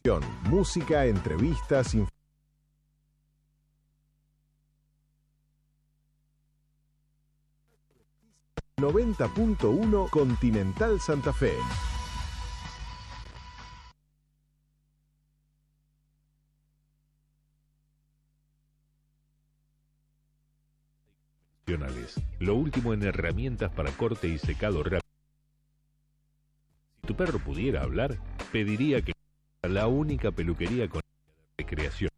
Música, entrevistas, 90.1 Continental Santa Fe. Lo último en herramientas para corte y secado rápido. Si tu perro pudiera hablar, pediría que la única peluquería con recreación.